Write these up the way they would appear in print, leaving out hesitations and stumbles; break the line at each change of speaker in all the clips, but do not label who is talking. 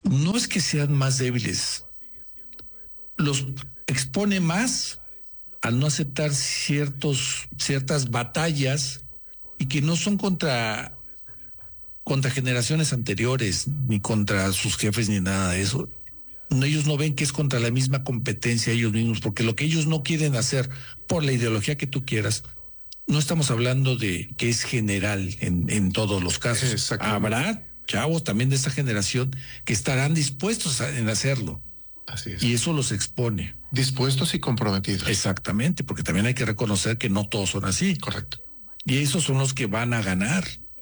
No es que sean más débiles, los expone más al no aceptar ciertas batallas y que no son contra generaciones anteriores, ni contra sus jefes, ni nada de eso. No, ellos no ven que es contra la misma competencia ellos mismos, porque lo que ellos no quieren hacer por la ideología que tú quieras, no estamos hablando de que es general en todos los casos. Habrá chavos también de esta generación que estarán dispuestos en hacerlo.
Así es.
Y eso los expone.
Dispuestos y comprometidos.
Exactamente, porque también hay que reconocer que no todos son así.
Correcto.
Y esos son los que van a ganar.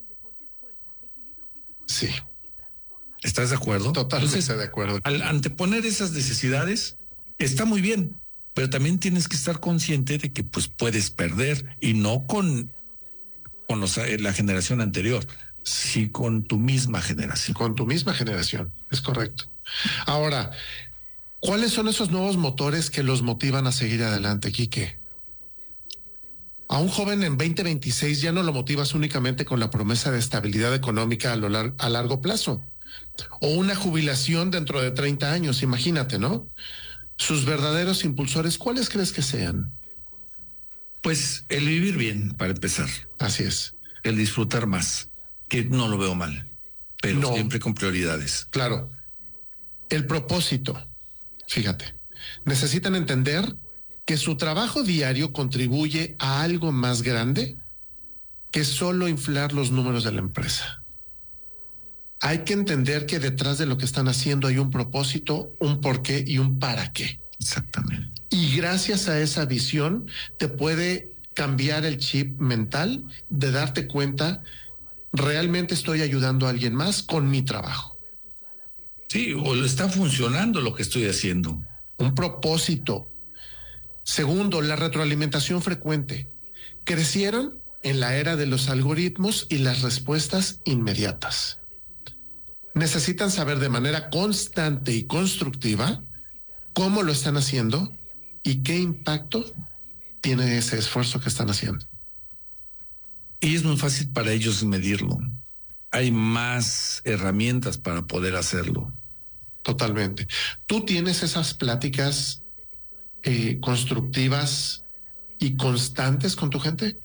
Sí.
¿Estás de acuerdo?
Totalmente
Entonces,
de acuerdo.
Al anteponer esas necesidades, está muy bien, pero también tienes que estar consciente de que pues puedes perder, y no con la generación anterior, sí con tu misma generación.
Con tu misma generación, es correcto. Ahora, ¿cuáles son esos nuevos motores que los motivan a seguir adelante, Quique? A un joven en 2026 ya no lo motivas únicamente con la promesa de estabilidad económica a largo plazo, o una jubilación dentro de 30 años, imagínate, ¿no? Sus verdaderos impulsores, ¿cuáles crees que sean?
Pues el vivir bien, para empezar.
Así es.
El disfrutar más, que no lo veo mal, pero no, siempre con prioridades.
Claro. El propósito, fíjate, necesitan entender que su trabajo diario contribuye a algo más grande que solo inflar los números de la empresa. Hay que entender que detrás de lo que están haciendo hay un propósito, un porqué y un para qué.
Exactamente.
Y gracias a esa visión te puede cambiar el chip mental de darte cuenta, realmente estoy ayudando a alguien más con mi trabajo.
Sí, o lo está funcionando lo que estoy haciendo.
Un propósito. Segundo, la retroalimentación frecuente. Crecieron en la era de los algoritmos y las respuestas inmediatas. Necesitan saber de manera constante y constructiva cómo lo están haciendo y qué impacto tiene ese esfuerzo que están haciendo.
Y es muy fácil para ellos medirlo. Hay más herramientas para poder hacerlo.
Totalmente. ¿Tú tienes esas pláticas constructivas y constantes con tu gente?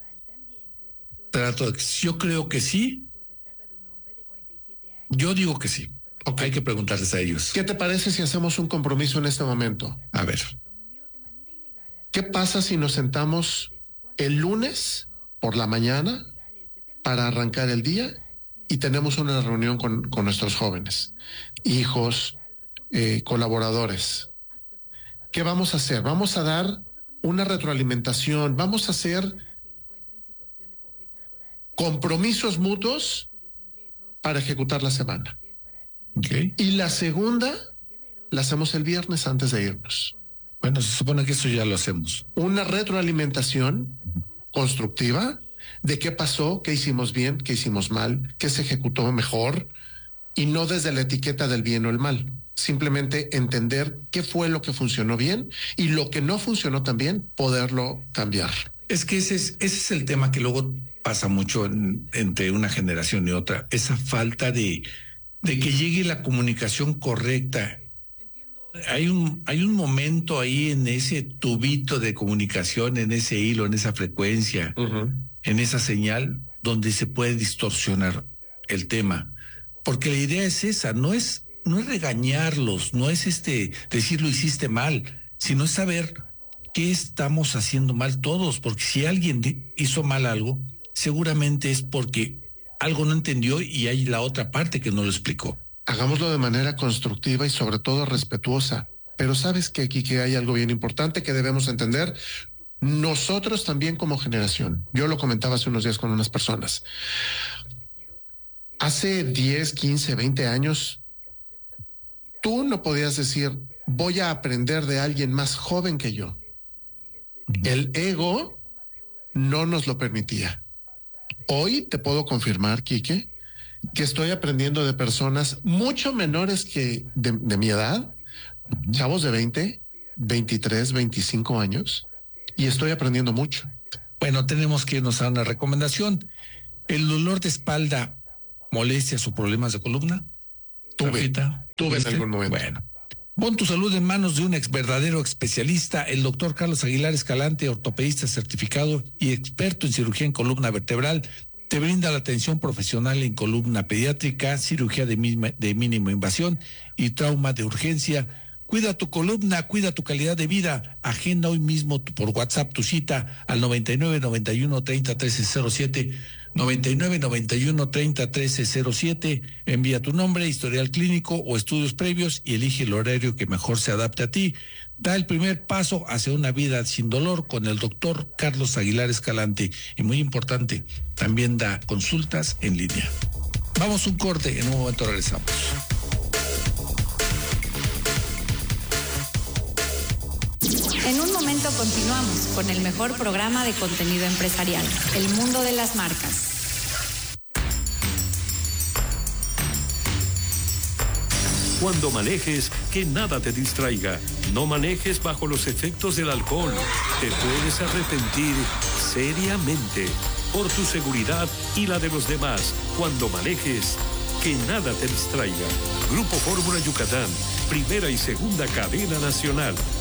Yo creo que sí. Yo digo que sí. Okay. Hay que preguntarles a ellos.
¿Qué te parece si hacemos un compromiso en este momento?
A ver.
¿Qué pasa si nos sentamos el lunes por la mañana para arrancar el día y tenemos una reunión con nuestros jóvenes, hijos, colaboradores? ¿Qué vamos a hacer? Vamos a dar una retroalimentación, vamos a hacer compromisos mutuos para ejecutar la semana.
Okay.
Y la segunda la hacemos el viernes antes de irnos.
Bueno, se supone que eso ya lo hacemos.
Una retroalimentación constructiva de qué pasó, qué hicimos bien, qué hicimos mal, qué se ejecutó mejor, y no desde la etiqueta del bien o el mal. Simplemente entender qué fue lo que funcionó bien y lo que no funcionó tan bien, poderlo cambiar.
Es que ese es el tema que luego pasa mucho entre una generación y otra, esa falta de que llegue la comunicación correcta. Hay un momento ahí en ese tubito de comunicación, en ese hilo, en esa frecuencia, en esa señal, donde se puede distorsionar el tema. Porque la idea es esa, no es regañarlos, no es decir lo hiciste mal, sino es saber qué estamos haciendo mal todos, porque si alguien hizo mal algo, seguramente es porque algo no entendió y hay la otra parte que no lo explicó.
Hagámoslo de manera constructiva y sobre todo respetuosa. Pero sabes que aquí que hay algo bien importante que debemos entender. Nosotros también como generación, yo lo comentaba hace unos días con unas personas. Hace 10, 15, 20 años, tú no podías decir, voy a aprender de alguien más joven que yo. El ego no nos lo permitía. Hoy te puedo confirmar, Quique, que estoy aprendiendo de personas mucho menores que de mi edad, chavos de 20, 23, 25 años, y estoy aprendiendo mucho.
Bueno, tenemos que irnos a una recomendación. El dolor de espalda, molestias o problemas de columna.
Tuve. Tuve en algún momento.
Bueno. Pon tu salud en manos de un verdadero especialista, el doctor Carlos Aguilar Escalante, ortopedista certificado y experto en cirugía en columna vertebral. Te brinda la atención profesional en columna pediátrica, cirugía de mínima invasión y trauma de urgencia. Cuida tu columna, cuida tu calidad de vida. Agenda hoy mismo por WhatsApp tu cita al 99 91 30 13 07. 99 91 30 13 07. Envía tu nombre, historial clínico o estudios previos y elige el horario que mejor se adapte a ti. Da el primer paso hacia una vida sin dolor con el doctor Carlos Aguilar Escalante. Y muy importante, también da consultas en línea. Vamos un corte, en un momento regresamos.
En un momento continuamos con el mejor programa de contenido empresarial, El Mundo de las Marcas.
Cuando manejes, que nada te distraiga. No manejes bajo los efectos del alcohol. Te puedes arrepentir seriamente. Por tu seguridad y la de los demás. Cuando manejes, que nada te distraiga. Grupo Fórmula Yucatán, primera y segunda cadena nacional.